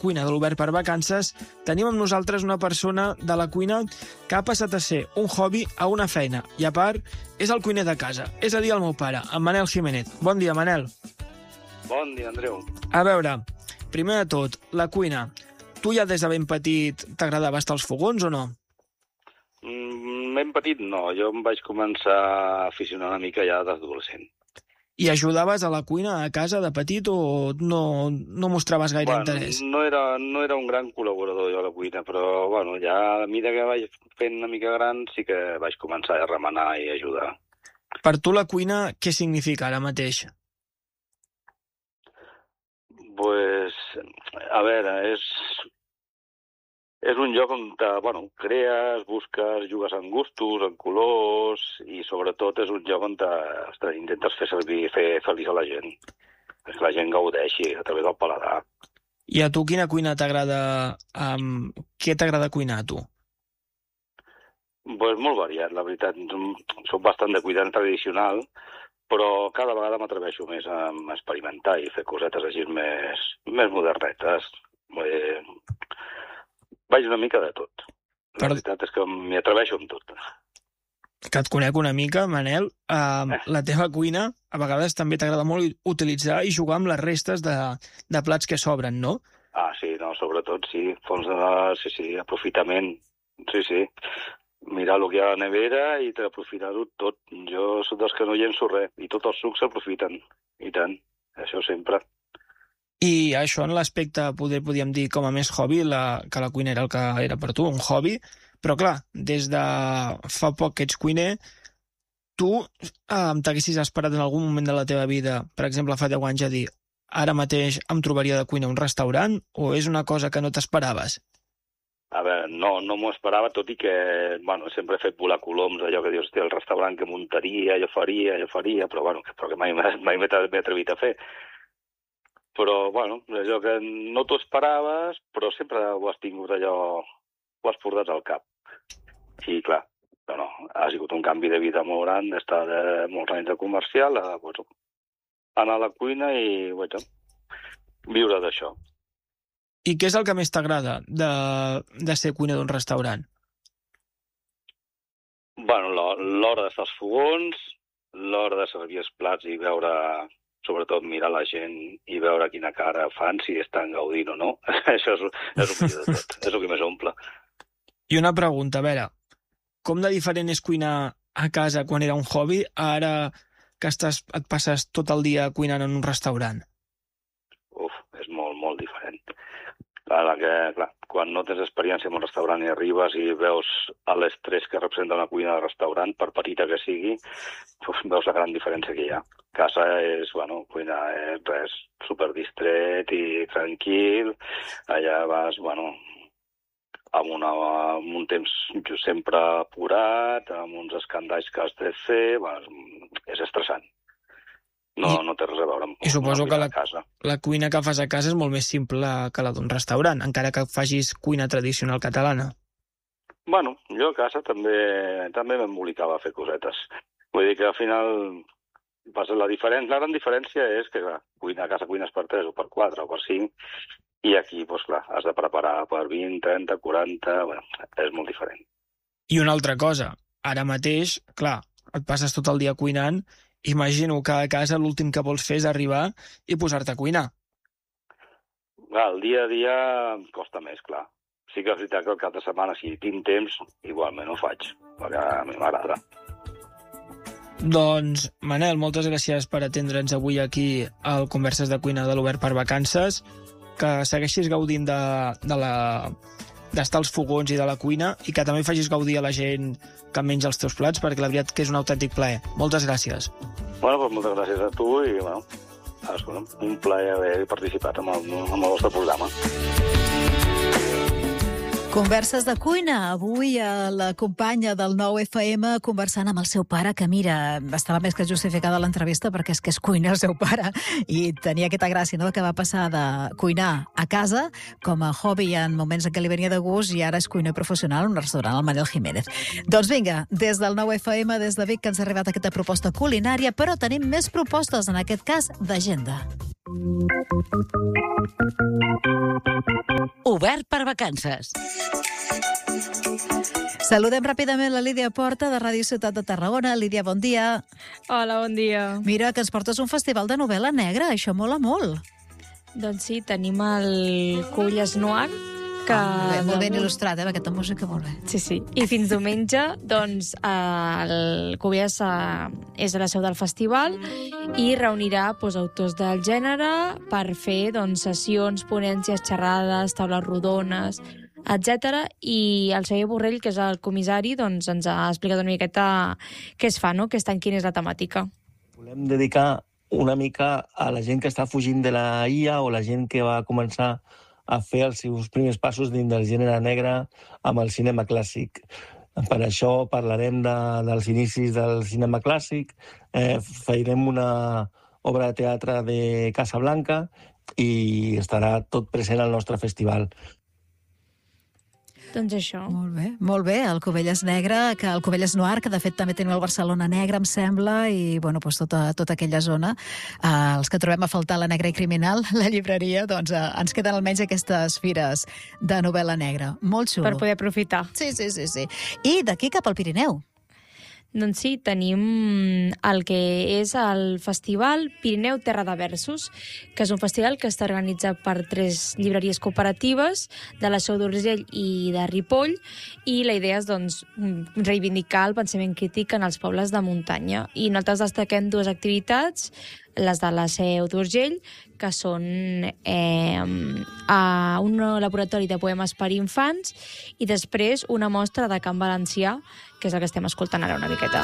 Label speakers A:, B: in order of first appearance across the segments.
A: Cuina de l'Obert per Vacances, tenim amb nosaltres una persona de la cuina que ha passat a ser un hobby a una feina, i a part és el cuiner de casa, és a dir, el meu pare, en Manel Jiménez. Bon dia, Manel.
B: Bon dia, Andreu.
A: A veure, primer de tot, la cuina. Tu ja des de ben petit t'agradava estar als fogons o no?
B: Ben petit no, jo em vaig començar a aficionar una mica ja d'adolescent.
A: I ajudaves a la cuina a casa de petit o no mostraves gaire interès?
B: No era un gran col·laborador jo a la cuina, però bueno, ja a mesura que vaig fent una mica gran sí que vaig començar a remenar i ajudar.
A: Per tu la cuina què significa ara mateix?
B: Pues, a veure, és un lloc on crees, busques, jugues amb gustos, amb colors, i sobretot és un lloc on intentes fer feliç a la gent. Que la gent gaudeixi a través del paladar.
A: I a tu quina cuina t'agrada? Què t'agrada cuinar, a tu?
B: Pues molt variat, la veritat. Soc bastant de cuidar tradicional, però cada vegada m'atreveixo més a experimentar i fer cosetes així més modernetes. Vaig una mica de tot. La veritat és que m'hi atreveixo amb tot.
A: Que et conec una mica, Manel. La teva cuina a vegades també t'agrada molt utilitzar i jugar amb les restes de plats que sobren, no?
B: Ah, sí, no, sobretot sí. Sí, aprofitament. Sí. Mirar el que hi ha a la nevera i aprofitar-ho tot. Jo soc dels que no llenço res i tots els sucs s'aprofiten. I tant, això sempre.
A: I això en l'aspecte, podríem dir, com a més hobby, que la cuina era el que era per tu, un hobby, però clar, des de fa poc que ets cuiner, tu t'haguessis esperat en algun moment de la teva vida, per exemple, fa 10 anys, a dir, ara mateix em trobaria de cuina a un restaurant, o és una cosa que no t'esperaves?
B: A veure, no m'ho esperava, tot i que, sempre he fet volar coloms, allò que dius, hòstia, el restaurant que muntaria, jo faria, però que mai m'he atrevit a fer. Però, és allò que no t'ho esperaves, però sempre ho has tingut allò, ho has portat al cap. I, clar, ha sigut un canvi de vida molt gran, d'estar de molts anys de comercial, anar a la cuina i, viure d'això.
A: I què és el que més t'agrada de ser cuiner d'un restaurant?
B: L'hora d'estar als fogons, l'hora de servir els plats i veure... sobretot mirar la gent i veure quina cara fan, si estan gaudint o no. Això és el millor de tot, és el que més omple.
A: I una pregunta, a veure, com de diferent és cuinar a casa quan era un hobby, ara que et passes tot el dia cuinant en un restaurant?
B: És molt diferent. Clar, quan no tens experiència en un restaurant i arribes i veus l'estrès que representa una cuina de restaurant, per petita que sigui, veus la gran diferència que hi ha. Casa és, cuinar és superdistret i tranquil, allà vas, amb un temps sempre apurat, amb uns escandalls que has de fer, és estressant. No té res a veure amb
A: I suposo que
B: casa.
A: La cuina que fas a casa és molt més simple que la d'un restaurant, encara que facis cuina tradicional catalana.
B: Jo a casa també m'embolicava a fer cosetes. Vull dir que al final la gran diferència és que a casa cuines per 3 o per 4 o per 5 i aquí, has de preparar per 20, 30, 40... és molt diferent.
A: I una altra cosa, ara mateix, clar, et passes tot el dia cuinant, imagino que a casa l'últim que vols fer és arribar i posar-te a cuinar.
B: El dia a dia costa més, clar. Sí que és veritat que el cap de setmana, si tinc temps, igualment ho faig, perquè a mi m'agrada.
A: Doncs, Manel, moltes gràcies per atendre'ns avui aquí al Converses de Cuina de l'Obert per Vacances, que segueixis gaudint d'estar als fogons i de la cuina i que també facis gaudir a la gent que menja els teus plats, perquè la veritat que és un autèntic plaer. Moltes gràcies.
B: Moltes gràcies a tu i, un plaer haver participat en el vostre programa.
C: Converses de cuina. Avui la companya del 9FM conversant amb el seu pare, que mira, estava més que justificada l'entrevista perquè és que és cuiner el seu pare i tenia aquesta gràcia, no?, que va passar de cuinar a casa com a hobby en moments en què li venia de gust i ara és cuiner professional en un restaurant, el Manel Jiménez. Doncs vinga, des del 9FM, des de Vic, que ens ha arribat aquesta proposta culinària, però tenim més propostes, en aquest cas, d'agenda.
D: Obert per vacances.
C: Saludem ràpidament la Lídia Porta, de Ràdio Ciutat de Tarragona. Lídia, bon dia.
E: Hola, bon dia.
C: Mira, que ens portes un festival de novel·la negra, això mola molt.
E: Doncs sí, tenim el Cubelles Noir, que...
C: Molt ben il·lustrat, aquesta música, molt bé.
E: Sí. I fins diumenge, doncs, el Cubelles és a la seu del festival i reunirà autors del gènere per fer sessions, ponències, xerrades, taules rodones, etc. I el Xavier Borrell, que és el comissari, ens ha explicat una miqueta què es fa, no? Aquest any quina és la temàtica.
F: Volem dedicar una mica a la gent que està fugint de la IA o la gent que va començar a fer els seus primers passos dins del gènere negre amb el cinema clàssic. Per això parlarem dels inicis del cinema clàssic, farem una obra de teatre de Casablanca i estarà tot present al nostre festival.
E: Doncs això.
C: Molt bé, el Cubelles Negre, el Cubelles Noir, que de fet també tenim el Barcelona Negra, em sembla, i tota aquella zona. Els que trobem a faltar la Negra i Criminal, la llibreria, ens queden almenys aquestes fires de novel·la negra. Molt xulo.
E: Per poder aprofitar.
C: Sí. I d'aquí cap al Pirineu.
E: Doncs sí, tenim el que és el Festival Pirineu Terra de Versos, que és un festival que està organitzat per 3 llibreries cooperatives de la Seu d'Urgell i de Ripoll, i la idea és reivindicar el pensament crític en els pobles de muntanya. I nosaltres destaquem 2 activitats, les de la Seu d'Urgell, que són un laboratori de poemes per infants i després una mostra de cant valencià, que és el que estem escoltant ara una miqueta.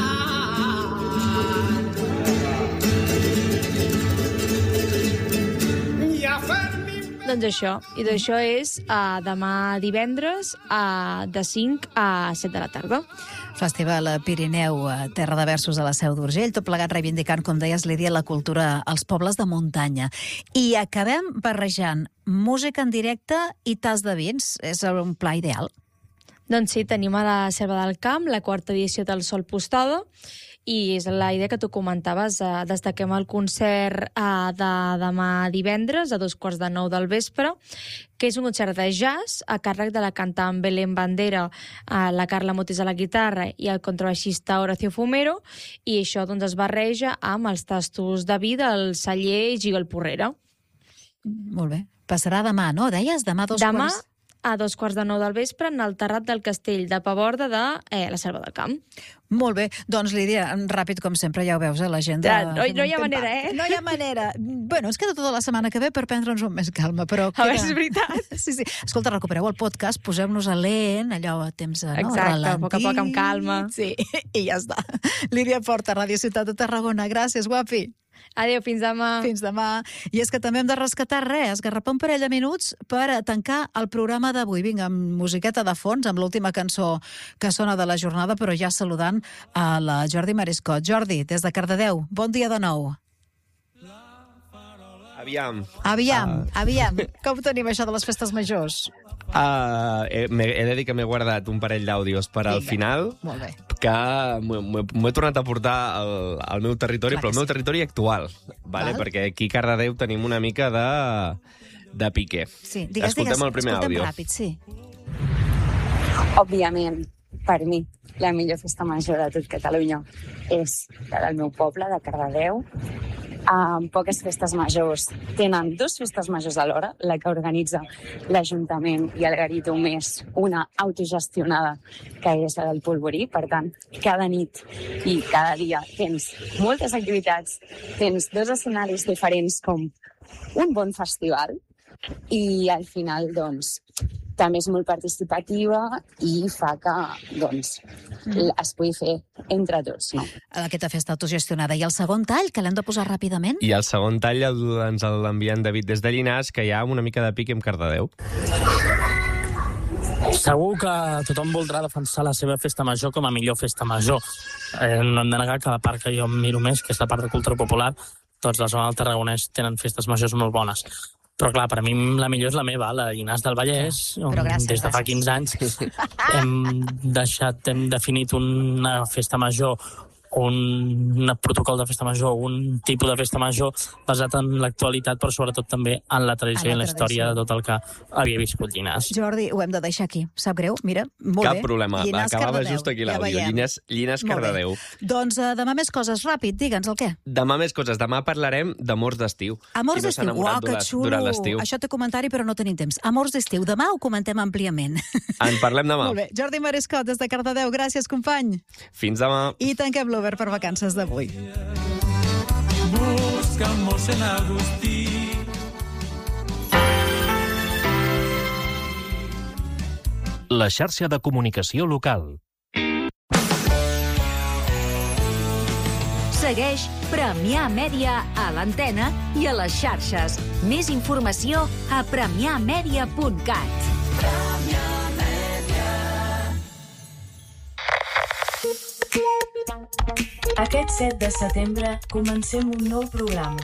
E: Doncs això, i d'això és demà divendres de 5 a 7 de la tarda.
C: Festival Pirineu, Terra de Versos a la Seu d'Urgell, tot plegat reivindicant, com deies, Lídia, la cultura als pobles de muntanya. I acabem barrejant música en directe i tas de vins. És un pla ideal.
E: Doncs sí, tenim a la Selva del Camp la 4ª edició del Sol Postada, i és la idea que tu comentaves. Destaquem el concert de demà divendres a 8:45 del vespre, que és un concert de jazz a càrrec de la cantant Belén Bandera, la Carla Motis a la guitarra i el contrabaixista Horacio Fumero, i això es barreja amb els tastos de vi del celler Gigol Porrera.
C: Molt bé. Passarà demà, no? Deies? Demà
E: a 8:45 del vespre en el terrat del castell de Paborda de la Selva del Camp.
C: Molt bé. Doncs, Lídia, ràpid com sempre, ja ho veus, l'agenda...
E: No hi ha manera,
C: No hi ha manera. Bueno, ens queda tota la setmana que ve per prendre'ns un més calma, però...
E: A veure si és veritat.
C: Sí. Escolta, recupereu el podcast, posem-nos a lent, allò a temps
E: Exacte, a poc amb calma.
C: Sí, i ja està. Lídia Porta, Ràdio Ciutat de Tarragona. Gràcies, guapi.
E: Adéu, fins demà.
C: Fins demà. I és que també hem de rescatar esgarrapar un parell de minuts per tancar el programa d'avui. Vinga, amb musiqueta de fons, amb l'última cançó que sona de la jornada, però ja saludant a la Jordi Mariscot. Jordi, des de Cardedeu, bon dia de nou. Aviam. Com tenim això de les festes majors?
G: He de dir que m'he guardat un parell d'àudios per al final,
C: molt bé,
G: que m'ho he tornat a portar al meu territori, però al meu territori actual, vale? Perquè aquí a Cardedeu tenim una mica de piqué.
C: Sí,
G: escoltem el primer àudio.
C: Ràpid, sí.
H: Òbviament, per mi, la millor festa major de tot Catalunya és la del meu poble, de Cardedeu. Poques festes majors tenen 2 festes majors alhora, la que organitza l'Ajuntament i el Garito, més una autogestionada que és la del Polvorí. Per tant, cada nit i cada dia tens moltes activitats, tens 2 escenaris diferents com un bon festival i al final, també és molt participativa i fa que, es pugui fer entre tots, no?
C: Aquesta festa autogestionada. I el segon tall, que l'hem de posar ràpidament?
G: I el segon tall ens l'envia en David des de Llinars, que hi ha una mica de pic amb Cardedeu.
I: Segur que tothom voldrà defensar la seva festa major com a millor festa major. No hem de negar que la part que jo miro més, que és la part de cultura popular, tots la zona del Tarragonès tenen festes majors molt bones. Però, clar, per mi la millor és la meva, la Llinars del Vallès, on des de fa 15 anys hem definit una festa major un protocol de festa major, un tipus de festa major basat en l'actualitat, però sobretot també en la tradició i en la història de tot el que havia viscut Llinars.
C: Jordi, ho hem de deixar aquí. Sap greu? Mira, molt bé.
G: Cap problema.
C: Llinars,
G: Acabava
C: Cardedeu.
G: just aquí l'àudio.
C: Ja
G: Llinars, Cardedeu.
C: Doncs demà més coses. Ràpid, digue'ns el què.
G: Demà més coses. Demà parlarem d'amors d'estiu.
C: Amors d'estiu. Uau, que xulo.
G: Durant l'estiu.
C: Això té comentari, però no tenim temps. Amors d'estiu. Demà ho comentem àmpliament.
G: En parlem demà.
C: Molt bé. Jordi Marescot, des de Cardedeu. Gràcies, company.
G: Fins demà.
C: I tanquem l'Obert per vacances d'avui.
J: Busca mossèn Agustí.
K: La xarxa de comunicació local.
L: Segueix Premià Mèdia a l'antena i a les xarxes. Més informació a premiamedia.cat.
M: Aquest 7 de setembre comencem un nou programa.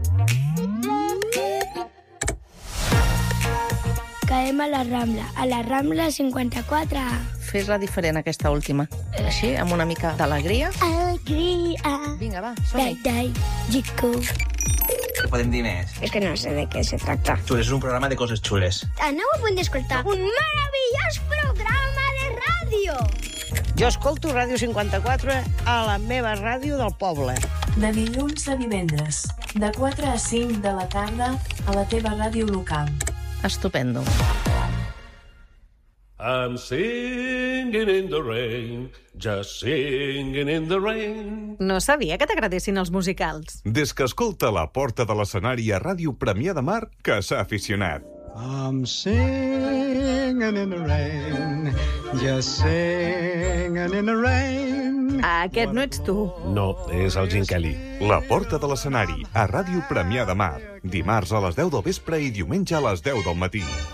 N: Caem a la Rambla 54A.
O: Fes-la diferent, aquesta última. Així, amb una mica d'alegria.
N: Alegría.
O: Vinga, va, som-hi.
N: Dai, chico.
P: Podem dir més?
N: Es que no sé de què se tracta.
P: Xules, és un programa de coses xules.
N: Aneu a punt d'escoltar un meravellós programa de ràdio.
O: Jo escolto Ràdio 54 a la meva ràdio del poble.
M: De dilluns a divendres, de 4 a 5 de la tarda a la teva ràdio local.
O: Estupendo.
Q: I'm singing in the rain, just singing in the rain.
R: No sabia que t'agradessin els musicals.
S: Des que escolta La Porta de l'Escenari a Ràdio Premià de Mar, que s'ha aficionat.
T: I'm singing in the rain, just singing in the rain.
R: Aquest no ets tu.
Q: No, és el Gene Kelly.
S: La Porta de l'Escenari a Ràdio Premià de Mar. Dimarts a les 10 del vespre i diumenge a les 10 del matí.